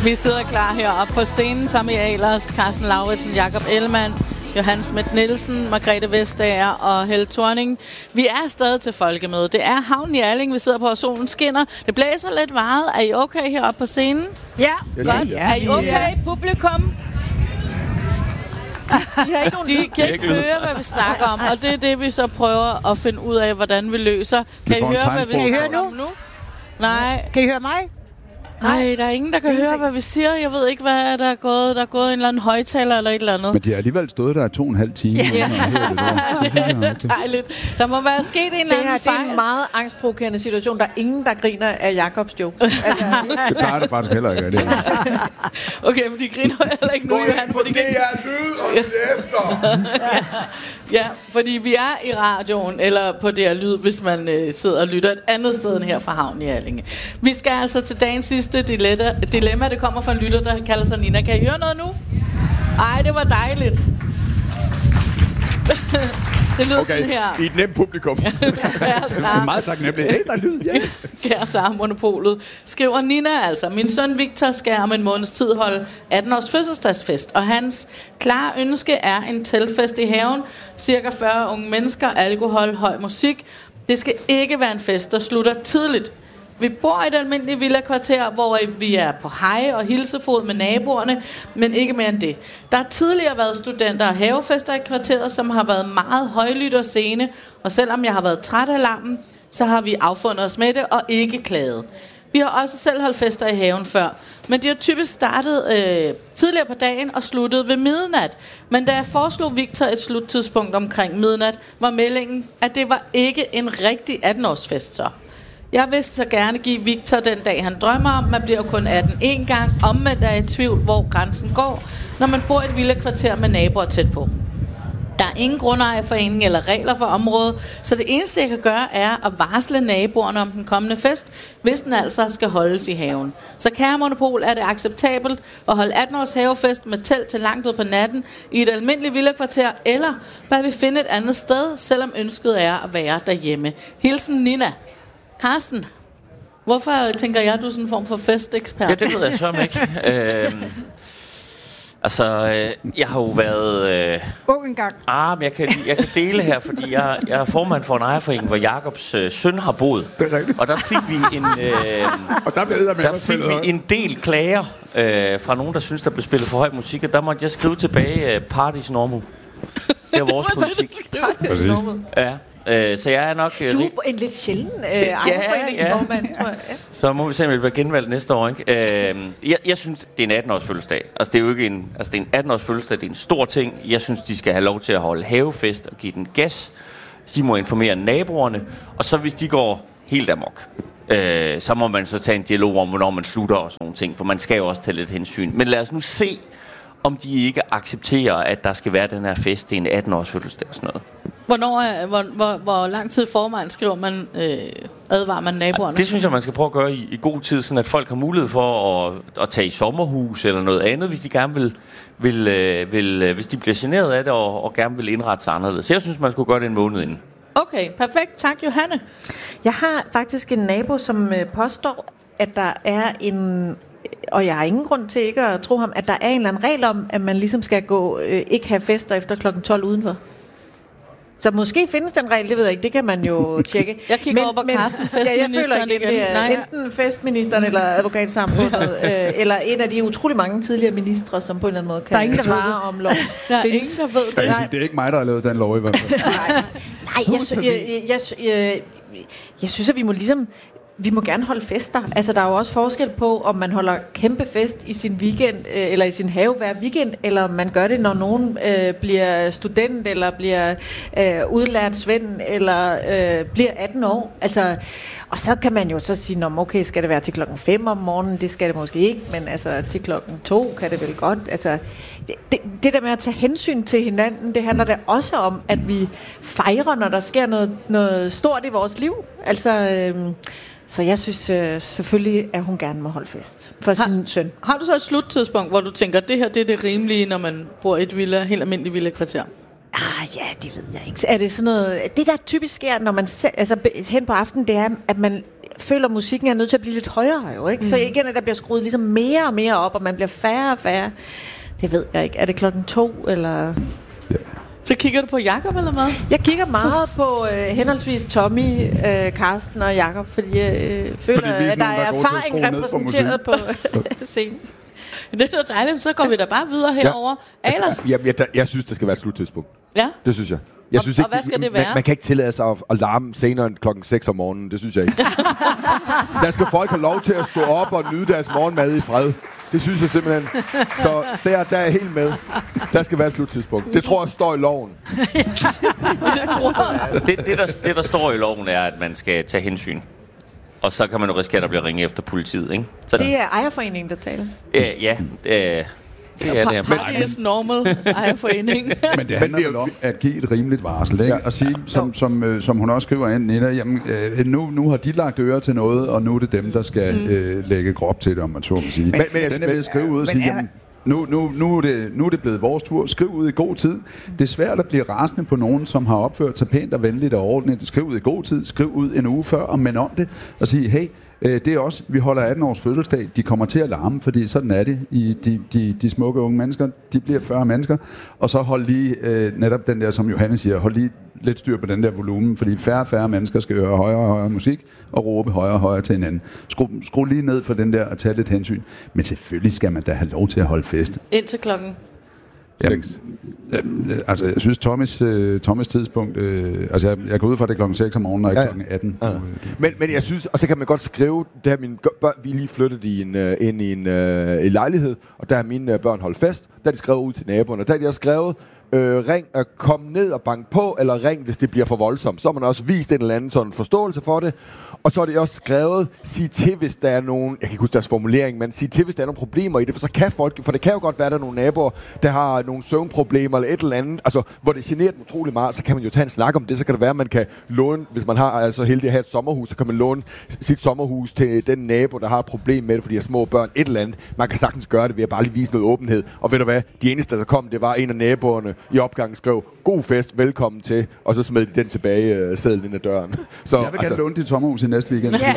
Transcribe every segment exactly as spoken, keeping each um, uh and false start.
Vi sidder klar heroppe på scenen. Tommy Ahlers, Carsten Lauritsen, Jakob Ellemann, Johan Schmidt Nielsen, Margrethe Vestager og Helle Thorning. Vi er stadig til folkemøde. Det er havnen i Alling, vi sidder på, og solen skinner. Det blæser lidt meget. Er I okay heroppe på scenen? Ja. Godt. Er I okay, publikum? De, de, har ikke nogen de kan ikke høre, hvad vi snakker om, og det er det, vi så prøver at finde ud af, hvordan vi løser. Kan I høre, hvad vi snakker om nu? Nej. Kan I høre mig? Nej, der er ingen, der kan høre, hvad vi siger. Jeg ved ikke, hvad der er gået. Der er gået en eller anden højtaler eller et eller andet. Men de har alligevel stået der to og en halv time. Ja, det, det er dejligt. Der må være sket en eller anden fejl. Det er en meget angstprovokerende situation. Der er ingen, der griner af Jakobs jokes. Altså. Det plejer det faktisk heller ikke. Det okay, men de griner heller ikke nu, Johan. Gå ind på D R Lyd og lyt efter. Ja, fordi vi er i radioen, eller på D R Lyd, hvis man øh, sidder og lytter et andet sted end her fra havnen i Allinge. Vi skal altså til dagens sidste dilemma. Det kommer fra en lytter, der kalder sig Nina. Kan I høre noget nu? Ej, det var dejligt. Det lyder okay, sådan her. I et nemt publikum. Det er meget taknemmeligt. Hey, der er lyd. Ja. Kære Sara Monopolet. Skriver Nina altså: min søn Victor skal om en måneds tid holde atten års fødselsdagsfest, og hans klare ønske er en teltfest i haven. Cirka fyrre unge mennesker, alkohol, høj musik. Det skal ikke være en fest, der slutter tidligt. Vi bor i et almindeligt villa-kvarter, hvor vi er på hej og hilsefod med naboerne, men ikke mere end det. Der har tidligere været studenter og havefester i kvarteret, som har været meget højlydt og sene, og selvom jeg har været træt af larmen, så har vi affundet os med det og ikke klaget. Vi har også selv holdt fester i haven før, men de har typisk startet øh, tidligere på dagen og sluttet ved midnat. Men da jeg foreslog Victor et sluttidspunkt omkring midnat, var meldingen, at det var ikke en rigtig atten-årsfest så. Jeg vil så gerne give Victor den dag, han drømmer om. Man bliver jo kun atten én gang. Omvendt er i tvivl, hvor grænsen går, når man bor i et villakvarter med naboer tæt på. Der er ingen grundejerforening eller regler for området, så det eneste, jeg kan gøre, er at varsle naboerne om den kommende fest, hvis den altså skal holdes i haven. Så kære Monopol, er det acceptabelt at holde atten års havefest med telt til langt ud på natten i et almindeligt villakvarter, eller bør vi finde et andet sted, selvom ønsket er at være derhjemme? Hilsen Nina. Carsten, hvorfor tænker jeg, at du er sådan en form for festekspert? Ja, det ved jeg så ikke. øhm, altså, øh, jeg har jo været... Øh, Ung en gang. Ah, men jeg kan, jeg kan dele her, fordi jeg, jeg er formand for en ejerforening, hvor Jakobs øh, søn har boet. Det er rigtigt. Og der fik vi en... Øh, og der, med, der fik vi en del klager øh, fra nogen, der synes, der blev spillet for høj musik, og der måtte jeg skrive tilbage, uh, party's normal. Det er vores politik. Præcis. Ja. Øh, så jeg er nok... Du er en lidt sjælden øh, ejerforeningsformand, ja, ja. tror jeg. Ja. Så må vi se, om vi bliver genvalgt næste år, ikke? Øh, jeg, jeg synes, det er en atten års fødselsdag. Altså, det er jo ikke en... Altså, det er en atten års fødselsdag, det er en stor ting. Jeg synes, de skal have lov til at holde havefest og give den gas. De må informere naboerne. Og så hvis de går helt amok, øh, så må man så tage en dialog om, hvornår man slutter og sådan nogle ting. For man skal jo også tage lidt hensyn. Men lad os nu se, om de ikke accepterer, at der skal være den her fest. Det er en atten års fødselsdag og sådan noget. Hvornår er, hvor, hvor, hvor lang tid forvejen skriver man, øh, advarer man naboerne? Det synes jeg, man skal prøve at gøre i, i god tid, sådan at folk har mulighed for at, at tage i sommerhus eller noget andet, hvis de gerne vil, vil, øh, vil øh, hvis de bliver generet af det og, og gerne vil indrette sig anderledes. Så jeg synes, man skulle gøre det en måned inden. Okay, perfekt. Tak, Johanne. Jeg har faktisk en nabo, som øh, påstår, at der er en... Og jeg har ingen grund til ikke at tro ham, at der er en eller anden regel om, at man ligesom skal gå, øh, ikke have fester efter klokken tolv udenfor. Så måske findes den regel, det ved jeg ikke, det kan man jo tjekke. Jeg kigger men, over på Carsten, festministeren ja, jeg føler ikke, det er Nej. enten festministeren eller advokatsamfundet, øh, eller en af de utrolig mange tidligere ministre, som på en eller anden måde kan ingen, svare om lov. Der er ingen, der ved det. Der er, det er ikke mig, der har lavet den lov i hvert fald. Nej, nej jeg, jeg, jeg, jeg, jeg, jeg synes, at vi må ligesom... Vi må gerne holde fester. Altså, der er jo også forskel på, om man holder kæmpe fest i sin weekend, øh, eller i sin have hver weekend, eller om man gør det, når nogen øh, bliver student, eller bliver øh, udlært svend, eller øh, bliver atten år. Altså, og så kan man jo så sige, okay, skal det være til klokken fem om morgenen? Det skal det måske ikke, men altså, til klokken to kan det vel godt. Altså, det, det, det der med at tage hensyn til hinanden, det handler da også om, at vi fejrer, når der sker noget, noget stort i vores liv. Altså... Øh, Så jeg synes øh, selvfølgelig, at hun gerne må holde fest for har, sin søn. Har du så et sluttidspunkt, hvor du tænker, at det her det er det rimelige, når man bor i et villa, helt almindeligt villa-kvarter? Ah ja, det ved jeg ikke. Er det sådan noget... Det der typisk sker, når man se, altså hen på aftenen, det er, at man føler, at musikken er nødt til at blive lidt højere, jo, ikke? Mm. Så igen, at der bliver skruet ligesom mere og mere op, og man bliver færre og færre. Det ved jeg ikke. Er det klokken to, eller... Ja. Så kigger du på Jakob eller hvad? Jeg kigger meget på øh, henholdsvis Tommy, øh, Karsten og Jakob, fordi jeg øh, føler, fordi at der er erfaring repræsenteret på, på scenen. Det er da dejligt, så går vi da bare videre herover. Ja. Ellers? Jeg, jeg, jeg, jeg synes, det skal være et sluttidspunkt. Ja? Det synes jeg. Jeg og, synes ikke, og hvad skal det være? Man, man kan ikke tillade sig at, at larme senere end klokken seks om morgenen. Det synes jeg ikke. Der skal folk have lov til at stå op og nyde deres morgenmad i fred. Det synes jeg simpelthen. Så der, der er jeg helt med. Der skal være et sluttidspunkt. Det tror jeg står i loven. det, det, der, det, der står i loven, er, at man skal tage hensyn. Og så kan man jo risikere, at der bliver ringet efter politiet, ikke? Så det er ejerforeningen, der taler. Øh, ja, øh, det er det. Party is normal, ejerforening. Men det handler vel om at give et rimeligt varsel, ikke? Og sige, som, som, som hun også skriver ind, Nina, jamen, øh, nu, nu har de lagt øre til noget, og nu er det dem, der skal mm. øh, lægge krop til det, om man så må sige. Men, men, Den er ved at skrive ud og sige, jamen, Nu, nu, nu, er det, nu er det blevet vores tur. Skriv ud i god tid. Det er svært at blive rasende på nogen, som har opført sig pænt og venligt og ordentligt. Skriv ud i god tid. Skriv ud en uge før og mænd om det. Og sige, hey, det er også, vi holder atten års fødselsdag. De kommer til at larme, fordi sådan er det. I de, de, de smukke unge mennesker, de bliver fyrre mennesker. Og så hold lige øh, netop den der, som Johanne siger, hold lige lidt styr på den der volumen, fordi færre og færre mennesker skal høre højere og højere musik og råbe højere og højere til hinanden. Skru, skru lige ned for den der og tage lidt hensyn. Men selvfølgelig skal man da have lov til at holde fest. Indtil klokken? Jamen, altså, jeg synes, Thomas, uh, Thomas tidspunkt... Uh, altså, jeg, jeg går ud fra, det er klokken seks om morgenen, og ikke ja, klokken atten. Ja. Men, men jeg synes... Og så kan man godt skrive... Det her, mine børn, vi lige flyttet i en, uh, ind i en uh, i lejlighed, og der har mine uh, børn holdt fest. Der er de skrevet ud til naboerne. Der har de også skrevet... Øh, ring, øh, kom ned og bank på, eller ring, hvis det bliver for voldsomt. Så har man også vist en eller anden sådan forståelse for det. Og så er det også skrevet, sig til, hvis der er nogen, jeg kan ikke huske deres formulering, men sig til, hvis der er nogle problemer i det, for så kan folk, for det kan jo godt være, der er nogle naboer, der har nogle søvnproblemer eller et eller andet, altså, hvor det generer dem utrolig meget, så kan man jo tage en snak om det, så kan det være, at man kan låne, hvis man har altså heldig at have et sommerhus, så kan man låne sit sommerhus til den nabo, der har et problem med det, fordi de har små børn, et eller andet. Man kan sagtens gøre det ved at bare lige vise noget åbenhed. Og ved du hvad, de eneste, der kom, det var en af naboerne i opgangen skrev, god fest, velkommen til, og så smed de den tilbage uh, sædlen ind ad døren. Så, jeg vil gerne altså, låne dit sommerhus i næste weekend. Ja.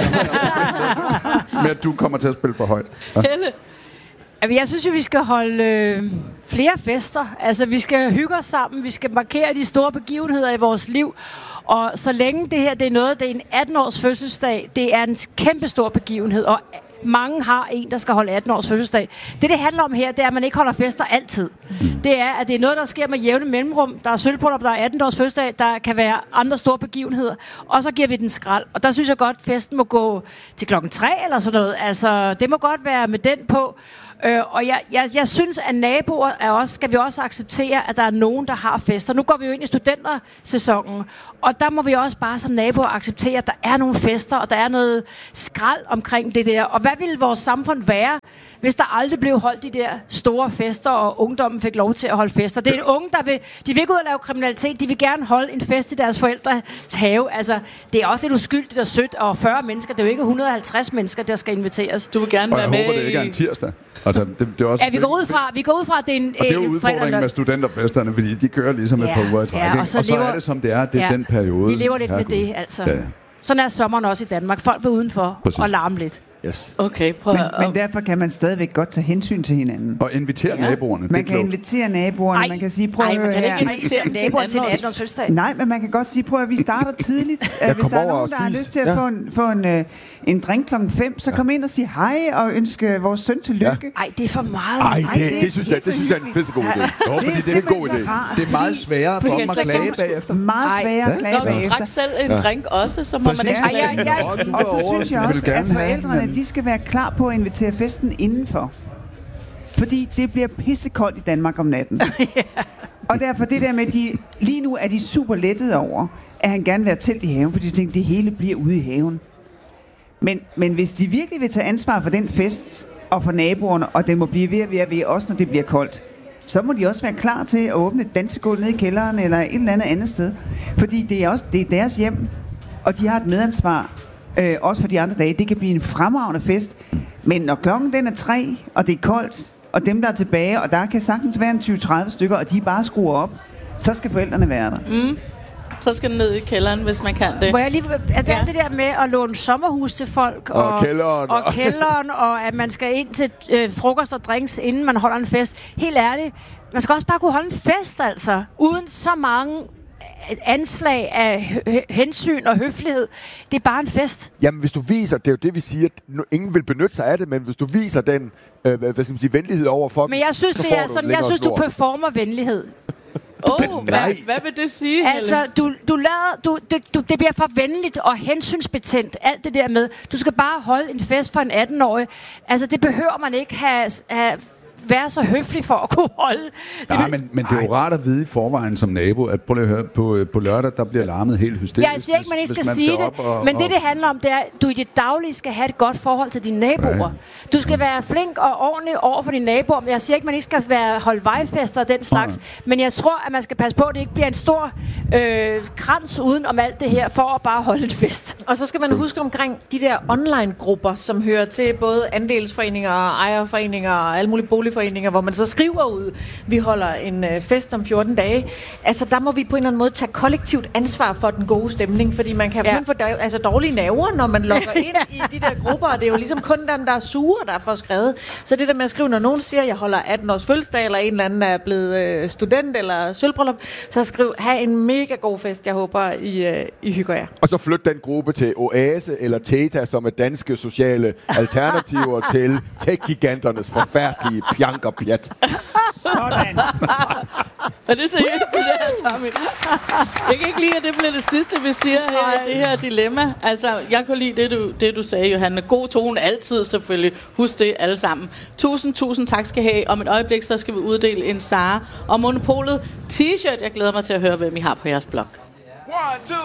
Men at du kommer til at spille for højt. Ja. Helle? Jeg synes jo, vi skal holde øh, flere fester. Altså, vi skal hygge os sammen. Vi skal markere de store begivenheder i vores liv. Og så længe det her, det er noget, det er en atten års fødselsdag, det er en kæmpe stor begivenhed. Og mange har en, der skal holde atten års fødselsdag. Det, det handler om her, det er, at man ikke holder fester altid. Mm. Det er, at det er noget, der sker med jævne mellemrum. Der er sølvbryllup, der er atten års fødselsdag, der kan være andre store begivenheder. Og så giver vi den skrald. Og der synes jeg godt, festen må gå til klokken tre eller sådan noget. Altså, det må godt være med den på. Øh, og jeg, jeg, jeg synes, at naboer er også, skal vi også acceptere, at der er nogen, der har fester. Nu går vi jo ind i studentersæsonen, og der må vi også bare som naboer acceptere, at der er nogle fester, og der er noget skrald omkring det der. Og hvad ville vores samfund være, hvis der aldrig blev holdt de der store fester, og ungdommen fik lov til at holde fester? Det er en unge, der vil, de vil ikke ud og lave kriminalitet, de vil gerne holde en fest i deres forældres have. Altså, det er også lidt uskyldigt og sødt, og fyrre mennesker, det er jo ikke et hundrede og halvtreds mennesker, der skal inviteres. Du vil gerne og være med. Jeg håber, det ikke er en tirsdag. Altså, det, det er også, ja, vi går ud fra, vi går ud fra, at det er en... Og det er jo udfordringen med studenterfesterne, fordi de kører ligesom ja, et par uger i træk. Ja, og, og så lever, er det, som det er, det er ja, den periode. Vi lever lidt med det, altså. Ja. Sådan er sommeren også i Danmark. Folk vil udenfor Præcis. Og larme lidt. Yes. Okay, prøv men, at... men derfor kan man stadigvæk godt tage hensyn til hinanden. Og invitere ja. naboerne. Man kan klogt. invitere naboerne. Ej, man kan sige, prøv at høre her. Ej, man kan ikke invitere naboerne til en atten års fødselsdag. Nej, men man kan godt sige, prøv at vi starter tidligt. Hvis der er nogen, der har lyst til at ja. få en, få en, uh, en drink klokken fem, så ja. kom ind og sig hej og ønske vores søn tillykke. Ja. Ej, det er for meget. Ej, det, det, det synes jeg, det synes jeg er en pissegod idé. Jo, fordi det er en god idé. Det er meget sværere for dem at klage bagefter. Meget sværere at klage bagefter. Når du drak selv en drink også, så må man ikke... Og så synes jeg også, at forældrene, de skal være klar på at invitere festen indenfor. Fordi det bliver pissekoldt i Danmark om natten. yeah. Og derfor det der med, de lige nu er de super lettede over, at han gerne vil have telt i haven, fordi de tænker, det hele bliver ude i haven. Men, men hvis de virkelig vil tage ansvar for den fest, og for naboerne, og den må blive ved at være ved, også når det bliver koldt, så må de også være klar til at åbne et dansegulv ned i kælderen, eller et eller andet andet sted. Fordi det er også det er deres hjem, og de har et medansvar, øh, også for de andre dage. Det kan blive en fremragende fest, men når klokken den er tre, og det er koldt, og dem der er tilbage, og der kan sagtens være en tyve til tredive stykker, og de bare skruer op, så skal forældrene være der. Mm. så skal den ned i kælderen, hvis man kan det. Må jeg lige, altså Ja. det der med at låne sommerhus til folk, Og og, kælderen, og, og- kælderen, og at man skal ind til øh, frokost og drinks, inden man holder en fest. Helt ærligt, man skal også bare kunne holde en fest, altså, uden så mange anslag af hø- hensyn og høflighed. Det er bare en fest. Jamen, hvis du viser, det er jo det, vi siger, at nu- ingen vil benytte sig af det, men hvis du viser den øh, hvad skal man sige, venlighed over for dem, Men jeg synes, så det får er du sådan, et jeg længere synes, du snor. performer venlighed. Åh, oh, hvad, Nej. hvad vil det sige, Altså, Helle? du, du lader, du, du, du, det bliver for venligt og hensynsbetændt, alt det der med. Du skal bare holde en fest for en atten-årig. Altså, det behøver man ikke have, have være så høflig for at kunne holde. Det Nej, vil- men, men det er jo rart at vide i forvejen som nabo, at prøv lige at høre, på, på lørdag, der bliver larmet helt hysterisk. Jeg siger ikke, man ikke hvis- skal hvis sige skal det, op og, men det, og, det handler om, det er, at du i dit daglige skal have et godt forhold til dine naboer. Du skal være flink og ordentlig over for dine naboer. Men jeg siger ikke, man ikke skal være holde vejfester og den slags. Men jeg tror, at man skal passe på, at det ikke bliver en stor øh, krans uden om alt det her, for at bare holde et fest. Og så skal man huske omkring de der online-grupper, som hører til både andelsforeninger og ejerforeninger og alle mulige boligforeninger, hvor man så skriver ud, vi holder en øh, fest om fjorten dage. Altså, der må vi på en eller anden måde tage kollektivt ansvar for den gode stemning, fordi man kan Ja. ja. få da- altså, dårlige nerver, når man logger ind i de der grupper, og det er jo ligesom kun dem, der er sure, der får skrevet. Så det der med at skrive, når nogen siger, jeg holder atten års fødselsdag, eller en eller anden er blevet øh, student eller sølvbryllup, så skriv, have en mega god fest, jeg håber, I, øh, I hygger jer. Og så flyt den gruppe til Oase eller Teta, som er danske sociale alternativer til tech-giganternes forfærdelige pjank og pjat. Sådan. Er det seriøst, det der, Tommy? Jeg kan ikke lide, at det bliver det sidste, vi siger her i det her dilemma. Altså, jeg kunne lide det, du, det, du sagde, Johanne. God tone altid, selvfølgelig. Husk det alle sammen. Tusind, tusind tak skal I have. Om et øjeblik, så skal vi uddele en Sara og Monopolet t-shirt. Jeg glæder mig til at høre, hvem I har på jeres blog. One, two.